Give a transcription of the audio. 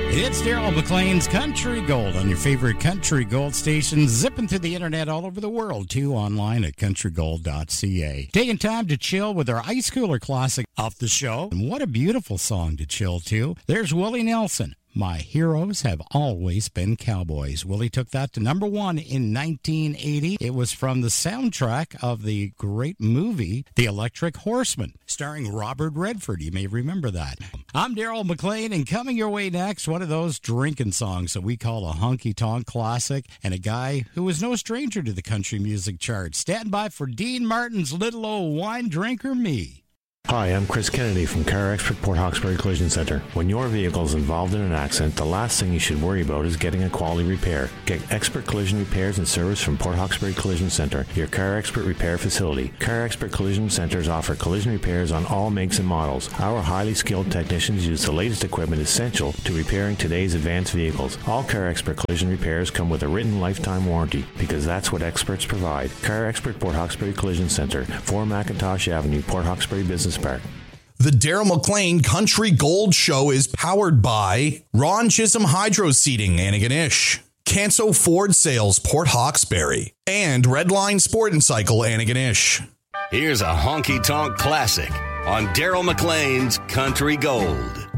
It's Daryl McLean's Country Gold on your favorite Country Gold station, zipping through the internet all over the world, too, online at countrygold.ca. Taking time to chill with our Ice Cooler Classic off the show. And what a beautiful song to chill to. There's Willie Nelson. My heroes have always been cowboys. Willie took that to number one in 1980. It was from the soundtrack of the great movie, The Electric Horseman, starring Robert Redford. You may remember that. I'm Daryl McLean, and coming your way next, one of those drinking songs that we call a honky-tonk classic, and a guy who was no stranger to the country music charts. Stand by for Dean Martin's Little Old Wine Drinker Me. Hi, I'm Chris Kennedy from Car Expert Port Hawkesbury Collision Center. When your vehicle is involved in an accident, the last thing you should worry about is getting a quality repair. Get expert collision repairs and service from Port Hawkesbury Collision Center, your Car Expert repair facility. Car Expert Collision Centers offer collision repairs on all makes and models. Our highly skilled technicians use the latest equipment essential to repairing today's advanced vehicles. All Car Expert collision repairs come with a written lifetime warranty, because that's what experts provide. Car Expert Port Hawkesbury Collision Center, 4 McIntosh Avenue, Port Hawkesbury Business Park. The Daryl McLean Country Gold Show is powered by Ron Chisholm Hydro Seeding, Antigonish, Canso Ford Sales, Port Hawkesbury, and Redline Sport and Cycle, Antigonish. Here's a honky-tonk classic on Daryl McLean's Country Gold.